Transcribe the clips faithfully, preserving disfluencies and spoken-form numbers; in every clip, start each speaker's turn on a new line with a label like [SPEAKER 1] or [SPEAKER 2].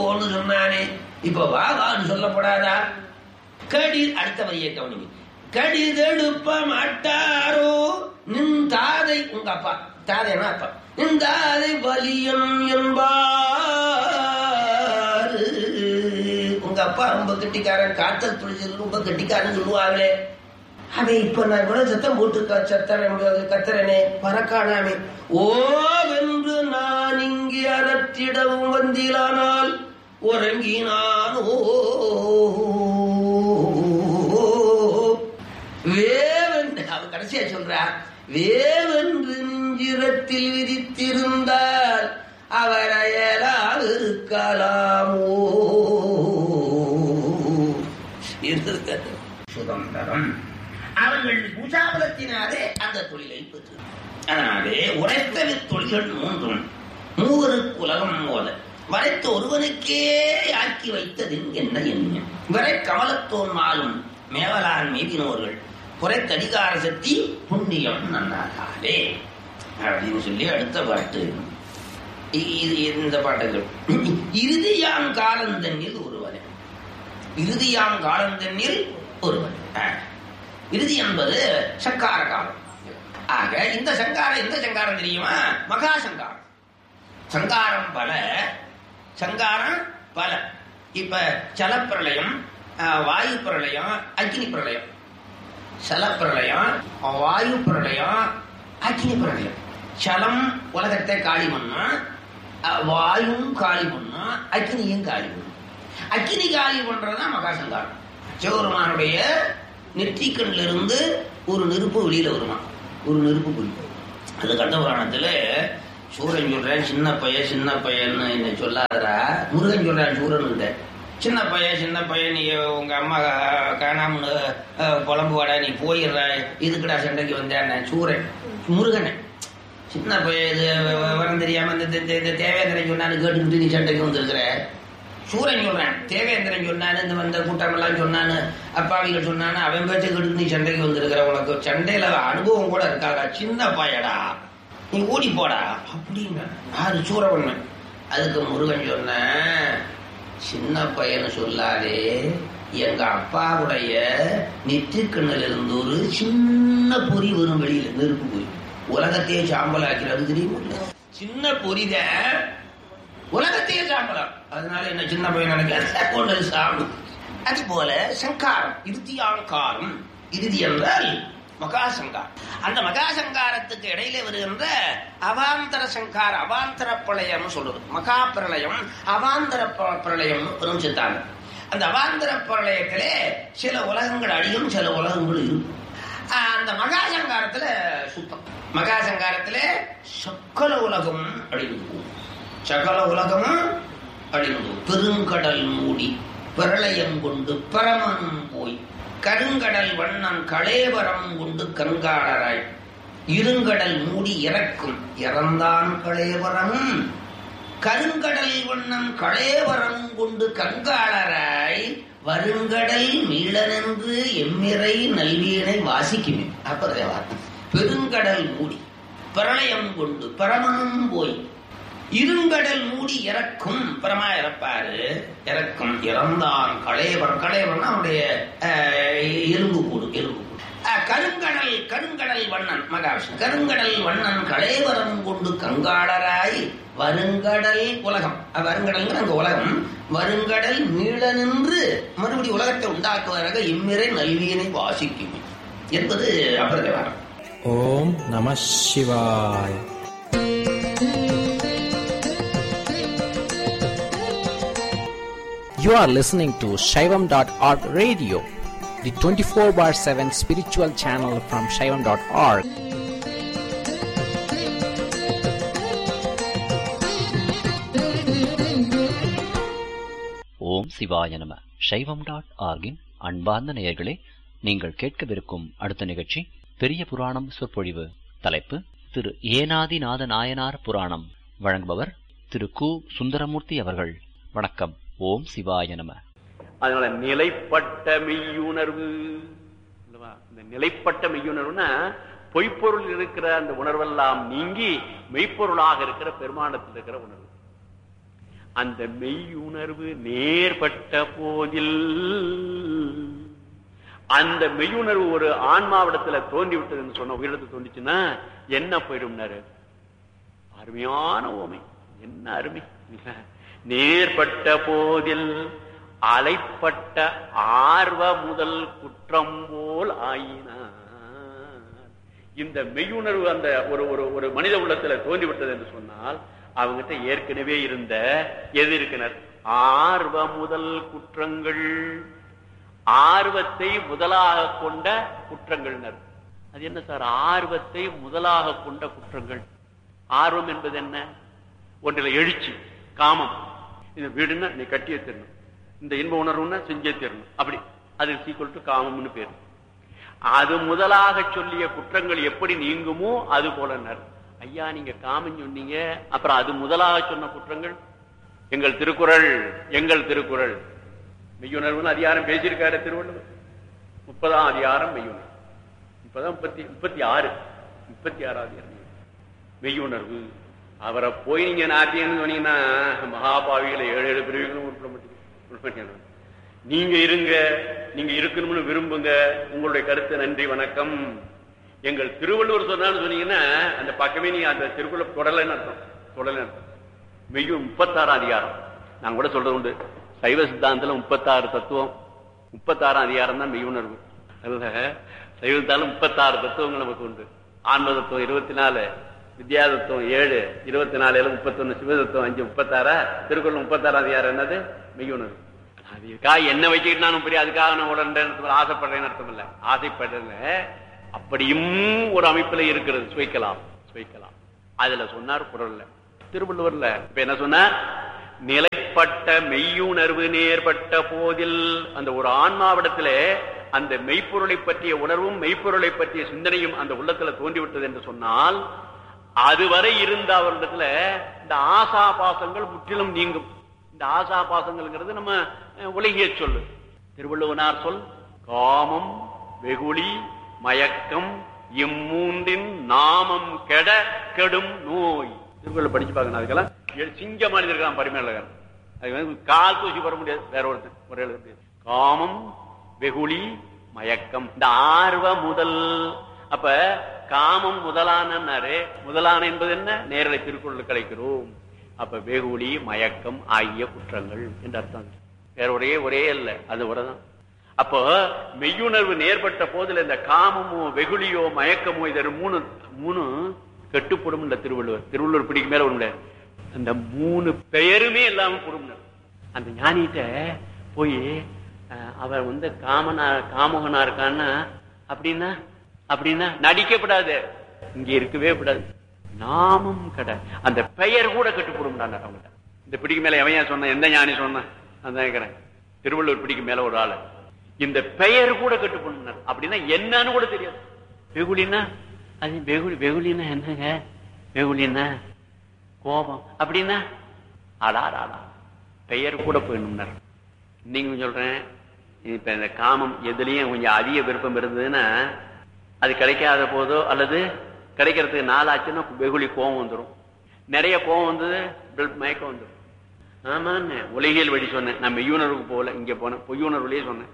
[SPEAKER 1] போன்னு சொன்னானே, இப்ப வா வான்னு சொல்லப்படாதா? கடி அடுத்த வரியை கவனிங்க. கடிதெடுப்ப மாட்டாரோ நின் தாதை, உங்க அப்பா தாதைனா அப்பா, நின் தாதை வலியன் என்பாரு. உங்க அப்பா ரொம்ப கெட்டிக்காரன், காத்தல் புரிஞ்சது ரொம்ப கெட்டிக்காரன் சொல்லுவாங்களே. அதை இப்ப நான் கூட சத்தம் போட்டு சத்தரே கத்தரனே பறக்கானாமே. ஓ வென்று நான் இங்கே அறத்திடவும் வந்திலானால் உறங்கினானோ. வேவென்று அவன் கடைசியா சொல்றா, வேவென்று நெஞ்சிரத்தில் விதித்திருந்தால் அவர் அயலால் இருக்கலாமோ. சுதந்திரம் அவர்கள் பூஜாபலத்தினாலே அந்த தொழிலை பெற்று. அதனாலே உரைத்தவி தொழில்கள் மூன்றும் மூவருக்கு உலகம் மோத வரைத்த ஒருவனுக்கே ஆக்கி வைத்தது என்ன எண்ணம். வரை கமலத்தோன் மாலும் மேவலான் மீதினோர்கள் குறைத்தடிகார சக்தி புண்ணியம் நன்னாலே அப்படின்னு சொல்லி அடுத்த பாட்டு. இந்த பாட்டுகள் இறுதியாம் காலந்தண்ணில் ஒருவன், இறுதியாம் காலந்தண்ணில் ஒருவன். இறுதி என்பது சங்கார காலம். ஆக இந்த சங்காரம் எந்த சங்காரம் தெரியுமா? மகா சங்காரம். சங்காரம் பல, சங்காரம் பல. இப்ப ஜலப்பிரளயம், வாயு பிரளயம், அக்னி பிரளயம். சலப்பிரளயம், வாயு பிரளயம், அக்னி பிரளயம். சலம் உலகத்தை காலி பண்ணா, வாயும் காலி பண்ணா, அக்னியும் காலி பண்ணும். அக்னி காலி பண்றதுதான் மகா சங்காரம். சிவபெருமானுடைய நெற்றிக்கண்ல இருந்து ஒரு நெருப்பு வெளியில வருமா, ஒரு நெருப்பு குறிக்கும். அது கந்த புராணத்துல சூரன் சொல்றேன், சின்ன பைய சின்ன பையன்னு என்ன சொல்லாதரா. முருகன் சொல்றான் சூரன், சின்ன பையன் சின்ன பையன் நீ உங்க அம்மா காணாமனு புலம்புவாடா, நீ போயிடுற, இதுக்குடா சண்டைக்கு வந்தேன் சூரன். முருகனை சின்ன பையன் இது விவரம் தெரியாம இந்த தேவேந்திரன் சொன்னான்னு கேட்டுக்கிட்டு நீ சண்டைக்கு வந்துருக்குற. சூரன் சொல்றேன், தேவேந்திரன் சொன்னான்னு இந்த வந்த கூட்டம் எல்லாம் சொன்னான்னு அப்பாவிகள் சொன்னான்னு அவன் பேச்சை கேட்டு நீ சண்டைக்கு வந்திருக்கிற. உனக்கு சண்டையில அனுபவம் கூட இருக்காடா, சின்ன பாயடா, நீ ஓடி போடா அப்படிங்க. யாரு? சூரவண்ணன். அதுக்கு முருகன் சொன்ன, சின்ன பையனை சொல்லாதே, எங்க அப்பாவுடைய நெற்றிக்கண்ணில் இருந்து ஒரு சின்ன பொறி வரும் வெளியில, நெருப்பு பொறி, உலகத்தையே சாம்பல் ஆக்கிறது தெரியுமா? சின்ன பொறிதான் உலகத்தையே சாம்பலாம். அதனால என்ன சின்ன பையன் நினைக்காது சாம்பு. அது போல சங்காரம், இறுதியாங்காரம். இறுதி என்றால் மகா சங்காரம். அந்த மகா சங்காரத்துக்கு இடையில வருகின்ற அவாந்தர சங்கார, அவாந்தர பிரளயம் சொல்றது. மகா பிரளயம், அவாந்தர பிரளயம் வரும் சித்தாந்தம். அந்த அவாந்தர பிரளயத்திலே சில உலகங்கள் அழியும், சில உலகங்கள் இருக்கும். அந்த மகா சங்காரத்துல சுத்தம். மகா சங்காரத்திலே சக்கல உலகம் அழிந்து, சகல உலகமும் அழிந்து, பெருங்கடல் மூடி பிரளயம் கொண்டு பரமனும் போய் கருங்கடல் வண்ணன் கலேவரம் கொண்டு கண்காடராய் இருங்கடல் மூடி இறக்கும் இறந்தான் கலேவரமும் கருங்கடல் வண்ணன் கலேவரம் கொண்டு கண்காடராய் வருங்கடல் மீளனென்று எம்மிறை நல்வியனை வாசிக்குமே. அப்ப பெருங்கடல் மூடி பிரளயம் கொண்டு பரமனும் போய் இருங்கடல் மூடி இறக்கும், பரமா இறப்பாரு, இறக்கும் இறந்தான் கலேவர். கலேவர்னா அவனுடைய எலும்பு கூடு, எலும்பு கூடு. கருங்கடல் கருங்கடல் வண்ணன் மகாவிஷ்ணு, கருங்கடல் வண்ணன் கலேவரம் கொண்டு கங்காளராய் வருங்கடல் உலகம், வருங்கடல் அங்க உலகம், வருங்கடல் மீள நின்று மறுபடி உலகத்தை உண்டாக்குவதாக இம்மிறை நல்வியனை வாசிக்கும் என்பது அபரதேவாரம்.
[SPEAKER 2] ஓம் நம சிவாய. You are listening to Shaivam dot org radio, the twenty-four bar seven spiritual channel from Shaivam dot org.
[SPEAKER 3] ஓம் சிவாய நம. சைவம் டாட் ஆர்கின் அன்பார்ந்த நேயர்களே, நீங்கள் கேட்கவிருக்கும் அடுத்த நிகழ்ச்சி பெரிய புராணம் சொற்பொழிவு. தலைப்பு திரு ஏனாதிநாத நாயனார் புராணம். வழங்குபவர் திரு கு சுந்தரமூர்த்தி அவர்கள். வணக்கம். ஓம் சிவாய நம.
[SPEAKER 4] அதனால நிலைப்பட்ட மெய்யுணர்வு, இந்த நிலைப்பட்ட மெய்யுணர்வுனா பொய்ப்பொருள் இருக்கிற அந்த உணர்வெல்லாம் நீங்கி மெய்ப்பொருளாக இருக்கிற பெருமானத்தில் இருக்கிற உணர்வு. அந்த மெய்யுணர்வு நேர்பட்ட போதில், அந்த மெய்யுணர்வு ஒரு ஆன்மாவிடத்துல தோன்றி விட்டதுன்னு சொன்ன உயிரிடத்துல தோன்றிச்சுன்னா என்ன போயிடும்னாரு. அருமையான ஓமை, என்ன அருமை. நேர்பட்ட போதில் அலைப்பட்ட ஆர்வ முதல் குற்றம் போல் ஆயினார். இந்த மெய்யுணர்வு அந்த ஒரு ஒரு மனித உள்ளத்துல தோன்றி விட்டது என்று சொன்னால் அவங்ககிட்ட ஏற்கனவே இருந்த எது இருக்கிறார்? ஆர்வ முதல் குற்றங்கள், ஆர்வத்தை முதலாக கொண்ட குற்றங்கள். அது என்ன சார் ஆர்வத்தை முதலாக கொண்ட குற்றங்கள்? ஆர்வம் என்பது என்ன? ஒன்றில் எழுச்சி, காமம். இந்த வீடுன்னா நீ கட்டியே தரணும், இந்த இன்ப உணர்வுன்னா செஞ்சே தரணும், அப்படி அது சீக்குவல் டு காமம்னு பேரு. அது முதலாக சொல்லிய குற்றங்கள் எப்படி நீங்குமோ அது போல. ஐயா நீங்க காமம் சொன்னீங்க, அப்புறம் அது முதலாக சொன்ன குற்றங்கள் எங்கள் திருக்குறள், எங்கள் திருக்குறள் மெய்யுணர்வுன்னு அதிகாரம் பேசியிருக்காரு திருவள்ளுவர். முப்பதாம் அதிகாரம் மெய்யுணர்வு, முப்பதாம் முப்பத்தி முப்பத்தி ஆறு முப்பத்தி ஆறாவது மெய்யுணர்வு. அவரை போய் நீங்க நாட்டியன்னு சொன்னீங்கன்னா மகாபாவிகளை ஏழு ஏழு பிரிவுகளும் உட்பட மாட்டீங்க. நீங்க இருங்க, நீங்க இருக்கணும்னு விரும்புங்க, உங்களுடைய கருத்து நன்றி வணக்கம். எங்கள் திருவள்ளுவர் சொன்னான்னு சொன்னீங்கன்னா அந்த பக்கமே நீங்க அந்த திருக்குறள் தொடலைன்னு அர்த்தம், தொடலை அர்த்தம். மெய்யு முப்பத்தாறாம் அதிகாரம் நான் கூட சொல்றது உண்டு. சைவ சித்தாந்தத்துல முப்பத்தாறு தத்துவம், முப்பத்தாறாம் அதிகாரம் தான் மெய்யுணர்வு. அதுல சைவ சித்தாந்தம் முப்பத்தாறு தத்துவங்கள் நமக்கு உண்டு. ஆன்ம தத்துவம் இருபத்தி நாலு, வித்யா தத்துவம் ஏழு, இருபத்தி நாலு முப்பத்தி ஒண்ணு, சிவ தத்துவம் அஞ்சு, முப்பத்தாறா திருக்குறள் முப்பத்தாறாம் அதிகாரம் என்னது? மெய்யுணர்வு. அதுக்காக என்ன வச்சுக்கிட்டு நானும் பெரிய அதுக்காக நான் உடனே ஆசைப்படுறேன்னு அர்த்தம் இல்லை, ஆசைப்படுறேன். அப்படியும் ஒரு அமைப்புல இருக்கிறது, சுவைக்கலாம் சுவைக்கலாம். அதுல சொன்னார் குறள்ல, திருவள்ளுவர்ல இப்ப என்ன சொன்னார்? நிலைப்பட்ட மெய்யுணர்வு நேர்பட்ட போதில், அந்த ஒரு ஆன்மாவிடத்துல அந்த மெய்ப்பொருளை பற்றிய உணர்வும் மெய்ப்பொருளை பற்றிய சிந்தனையும் அந்த உள்ளத்துல தோன்றிவிட்டது என்று சொன்னால் அதுவரை இருந்த அவரிடத்துல இந்த ஆசா பாசங்கள் முற்றிலும் நீங்கும். இந்த ஆசா பாசங்கள்ங்கிறது நம்ம உலகிய சொல்லு. திருவள்ளுவனார் சொல் காமம் வெகுளி மயக்கம் இம்மூன்றின் நாமம் கெட கெடும் நோய். திருக்குறள் படிச்சு பாக்கணும். அதுக்கெல்லாம் சிங்க மனிதர் இருக்கலாம் பரிமேலகர், அது வந்து கால் தூசி போட முடியாது வேற ஒருத்தர் ஒரு எழுத முடியாது. காமம் வெகுளி மயக்கம், இந்த ஆர்வ முதல். அப்ப காமம் முதலானாரு, முதலான என்பது என்ன? நேரலை திருக்குறள் கிடைக்கிறோம். அப்ப வெகுளி மயக்கம் ஆகிய குற்றங்கள் என்று அர்த்தம். வேற ஒரே ஒரே அல்ல, அது ஒரேதான். அப்போ மெய்யுணர்வு நேர்பட்ட போதில் இந்த காமமோ வெகுளியோ மயக்கமோ இதர் மூணு மூணு கெட்டுப்படும் இல்ல திருவள்ளுவர். திருவள்ளுவர் பிடிக்கு மேல ஒண்ணு, அந்த மூணு பெயருமே இல்லாம கொடுங்க. அந்த ஞானிகிட்ட போய் அவர் வந்து காமனா காமகனா இருக்கான்னா அப்படின்னா அப்படின்னா நடிக்கப்படாது, இங்க இருக்கவே கூடாது. நாமம் கடை, அந்த பெயர் கூட கட்டுப்படும். அவங்ககிட்ட இந்த பிடிக்கு மேல எவன் சொன்ன, எந்த ஞானி சொன்ன அந்த திருவள்ளுவர் பிடிக்கு மேல ஒரு ஆளு, இந்த பெயர் கூட கட்டுப்படும். அப்படின்னா என்னன்னு கூட தெரியாது. வெகுளின்னா அது வெகுளி, வெகுளின்னா என்னங்க? வெகுளின்னா கோபம் அப்படின்னா ஆடா ஆடா பெயர் கூட போயிடணும். நீங்க சொல்றேன், இப்ப இந்த காமம் எதுலயும் கொஞ்சம் அதிக விருப்பம் இருந்ததுன்னா அது கிடைக்காத போதோ அல்லது கிடைக்கிறதுக்கு நாளாச்சுன்னா வெகுளி கோபம் வந்துடும். நிறைய கோபம் வந்தது மயக்கம் வந்துடும். ஆமான்னு உலகியல் வழி சொன்னேன். நான் மெய்யுணர்வுக்கு போகல, இங்க போனேன் பொய்யுணர்வுலயே சொன்னேன்.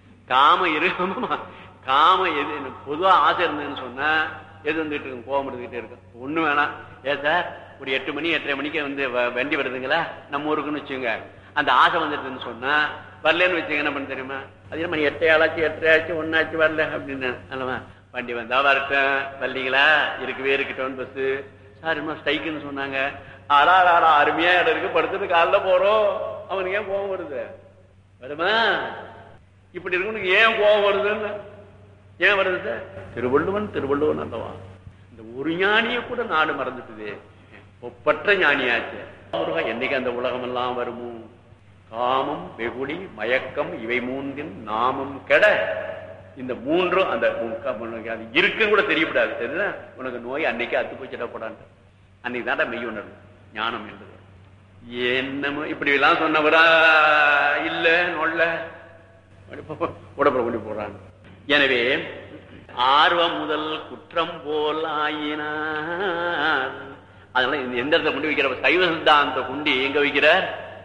[SPEAKER 4] காம இருக்கு, காம எது பொதுவா ஆசை இருந்ததுன்னு சொன்னா எது வந்துட்டு இருக்கும்? கோபம் இருந்துகிட்டே இருக்கும். ஒண்ணு வேணாம், ஏ சார் ஒரு எட்டு மணி எட்டரை மணிக்கு வந்து வண்டி வருதுங்களா நம்ம ஊருக்குன்னு வச்சுங்க, அந்த ஆசை வந்துட்டுன்னு சொன்னா வரலன்னு வச்சுங்க என்ன பண்ண தெரியுமா? அது மணி எட்டை ஆளாச்சு எட்டரை ஆச்சு ஒன்னாச்சு வரல அப்படின்னு அல்லவா, வண்டி வந்தா வரட்டும், வரலீங்களா இருக்கவே இருக்கட்டும் பஸ் சார் இன்னும் ஸ்ட்ரைக்குன்னு சொன்னாங்க. ஆடா ஆடா அருமையா இடம் இருக்கு, படுத்துட்டு காலைல போறோம், அவனுக்கு ஏன் கோபம் வருது? வருமா? இப்படி இருக்கணும். ஏன் கோபம் வருதுன்னு ஏன் வருது சார்? திருவள்ளுவன் திருவள்ளுவன் அல்லவா, இந்த ஒரு ஞானிய கூட நாடு மறந்துட்டுது, ஒப்பற்ற ஞானியாச்சு. என்னைக்கு அந்த உலகம் எல்லாம் வருமோ? காமம் வெகுளி மயக்கம் இவை மூன்றின் நாமம் கெட, இந்த மூன்றும் அந்த இருக்குன்னு கூட தெரியப்படாது. தெரியுதா உனக்கு நோய் அன்னைக்கு அத்து போச்சுடா போடான்னு. அன்னைக்கு தாண்டா மெய்யுணர்வு ஞானம் என்பது. என்னமோ இப்படி எல்லாம் சொன்னவரா இல்ல நொல்ல உடம்புல கொண்டு போறாங்க. எனவே ஆர்வம் முதல் குற்றம் போல் ஆயினார். அதனால எந்த இடத்துல கொண்டு வைக்கிற? சைவ சித்தாந்த குண்டி எங்க வைக்கிறார்?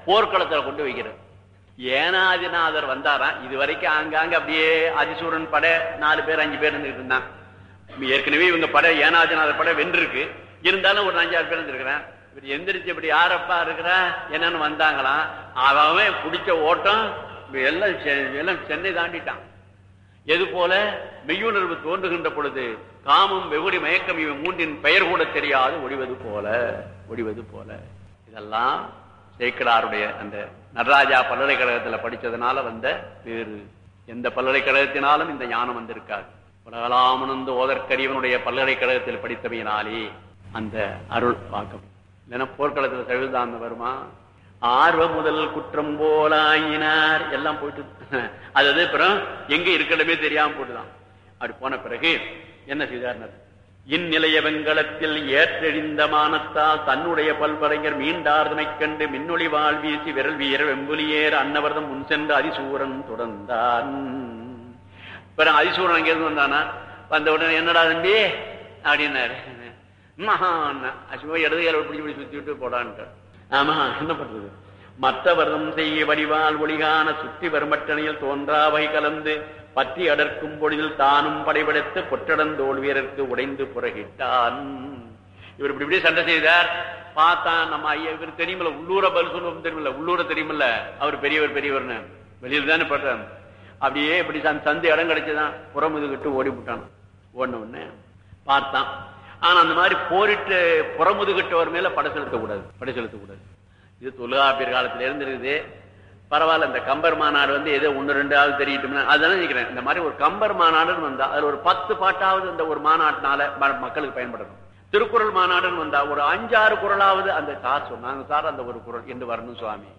[SPEAKER 4] போர்க்களத்துல கொண்டு வைக்கிறது. ஏனாதிநாதர் வந்தாராம். இது வரைக்கும் ஆங்காங்க அப்படியே அதிசூரன் படை நாலு பேர் அஞ்சு பேர் இருந்துட்டு இருந்தான். ஏற்கனவே இவங்க படை ஏனாதிநாதர் படை வென்றிருக்கு, இருந்தாலும் ஒரு அஞ்சாறு பேர் இருந்திருக்கிறேன். இவர் எந்திரிச்சு இப்படி யாரப்பா இருக்கிறா என்னன்னு வந்தாங்களாம். அவன் பிடிச்ச ஓட்டம் எல்லாம் எல்லாம் சென்னை தாண்டிட்டான். எது போல மெய்யுணர்வு தோன்றுகின்ற பொழுது காமம் வெகுடி மயக்கம் இவன் மூன்றின் பெயர் கூட தெரியாது ஒழிவது போல ஒழிவது போல. இதெல்லாம் சேக்கிழாருடைய அந்த நடராஜா பல்கலைக்கழகத்துல படிச்சதுனால வந்த வேறு எந்த பல்கலைக்கழகத்தினாலும் இந்த ஞானம் வந்திருக்காது. உலகலாமனந்த ஓதற்கரியவனுடைய பல்கலைக்கழகத்தில் படித்தவையினாலே அந்த அருள் பார்க்க. இல்லைன்னா போர்க்களத்துல சவிதாந்த வருமா? ஆர்வ முதல் குற்றம் போலாயினார் எல்லாம் போயிட்டு அது அப்புறம் எங்க இருக்கணுமே தெரியாம போட்டுதான். அப்படி போன பிறகு என்ன செய்தார்? இந்நிலைய வெங்கலத்தில் ஏற்றெழிந்த மானத்தால் தன்னுடைய பல்வரைஞர் மீண்டார்தமை கண்டு மின்னொளி வாழ் வீசி விரல் வீர வெம்புலியேற அன்னவர்தம் முன் சென்று அதிசூரன் தொடர்ந்தான். பிறகு அதிசூரன் அங்கிருந்து வந்தானா? வந்த உடனே என்னடா தம்பி அப்படின்னாரு. மகான் அசுவ இடது கையில பிடிச்சி பிடி சுத்தி விட்டு போடான்ட்டு. ஆமா, என்ன பண்றது? மற்றவர்தம் செய்ய வடிவால் ஒளிகான சுற்றி வருமட்டணையில் தோன்றாவை கலந்து பற்றி அடர்க்கும் பொழுதில் தானும் படைபடுத்து பொற்றடந்தோல் வீரருக்கு உடைந்து புறகிட்டான். இவர் இப்படி இப்படி சண்டை செய்தார். பார்த்தான் நம்ம ஐயா, இவர் தெரியுமில்ல, உள்ளூர பதில் சொல்லுவோம் தெரியுமில்ல, உள்ளூர தெரியுமில்ல, அவர் பெரியவர் பெரியவர்னு வெளியில் தானே படுறான். அப்படியே இப்படி சந்தை இடம் கிடைச்சதான் புறமுதுகிட்டு ஓடி விட்டான். ஓடின உடனே பார்த்தான். ஆனா அந்த மாதிரி போரிட்டு புறமுதுகிட்டவர் மேல படை செலுத்தக்கூடாது, படை செலுத்தக்கூடாது. இது தொல்காப்பியர் காலத்துல இருந்து இருக்குது. பரவாயில்ல, இந்த கம்பர் மாநாடு வந்து ஏதோ ஒன்னு ரெண்டாவது தெரியட்டும் அதுதான் நினைக்கிறேன். இந்த மாதிரி ஒரு கம்பர் மாநாடுன்னு வந்தா அதுல ஒரு பத்து பாட்டாவது இந்த ஒரு மாநாட்டினால மக்களுக்கு பயன்படணும். திருக்குறள் மாநாடுன்னு வந்தா ஒரு அஞ்சாறு குறளாவது அந்த சார் சொன்னாங்க, சார் அந்த ஒரு குறள் என்று வரணும் சுவாமி